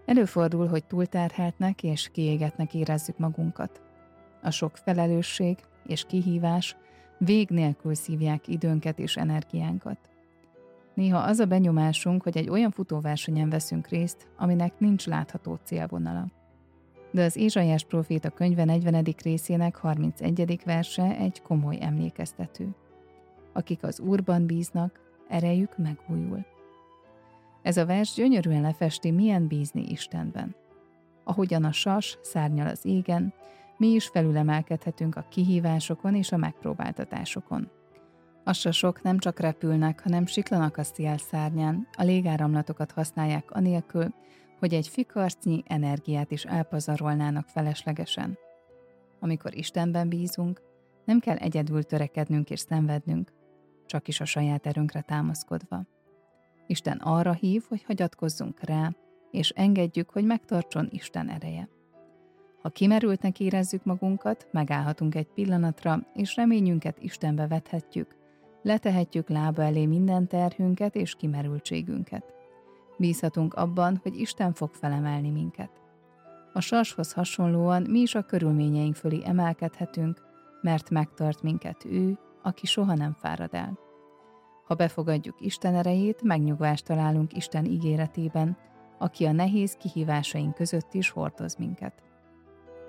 Előfordul, hogy túlterheltnek és kiégetnek érezzük magunkat. A sok felelősség és kihívás vég nélkül szívják időnket és energiánkat. Néha az a benyomásunk, hogy egy olyan futóversenyen veszünk részt, aminek nincs látható célvonala. De az Ézsaiás próféta könyve 40. részének 31. verse egy komoly emlékeztető. Akik az Úrban bíznak, erejük megújul. Ez a vers gyönyörűen lefesti, milyen bízni Istenben. Ahogyan a sas szárnyal az égen, mi is felülemelkedhetünk a kihívásokon és a megpróbáltatásokon. A sasok nem csak repülnek, hanem siklanak a szél szárnyán, a légáramlatokat használják anélkül, hogy egy fikarcnyi energiát is elpazarolnának feleslegesen. Amikor Istenben bízunk, nem kell egyedül törekednünk és szenvednünk, csak is a saját erőnkre támaszkodva. Isten arra hív, hogy hagyatkozzunk rá, és engedjük, hogy megtartson Isten ereje. Ha kimerültnek érezzük magunkat, megállhatunk egy pillanatra, és reményünket Istenbe vethetjük, letehetjük lába elé minden terhünket és kimerültségünket. Bízhatunk abban, hogy Isten fog felemelni minket. A sashoz hasonlóan mi is a körülményeink fölé emelkedhetünk, mert megtart minket ő, aki soha nem fárad el. Ha befogadjuk Isten erejét, megnyugvást találunk Isten ígéretében, aki a nehéz kihívásaink között is hordoz minket.